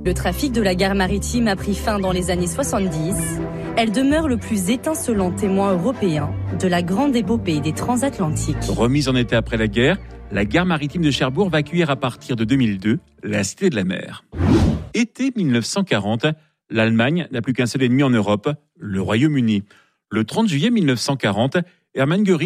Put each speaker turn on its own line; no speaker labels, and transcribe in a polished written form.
Le trafic de la gare maritime a pris fin dans les années 70. Elle demeure le plus étincelant témoin européen de la grande épopée des transatlantiques.
Remise en état après la guerre, la gare maritime de Cherbourg va accueillir à partir de 2002 la Cité de la Mer. Été 1940, l'Allemagne n'a plus qu'un seul ennemi en Europe, le Royaume-Uni. Le 30 juillet 1940, Hermann Göring